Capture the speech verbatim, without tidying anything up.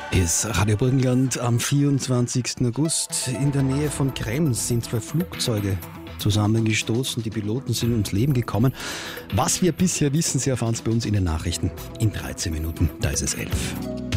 Ist Radio Burgenland am vierundzwanzigsten August. In der Nähe von Krems sind zwei Flugzeuge zusammengestoßen. Die Piloten sind ums Leben gekommen. Was wir bisher wissen, Sie erfahren es bei uns in den Nachrichten in dreizehn Minuten. Da ist es elf.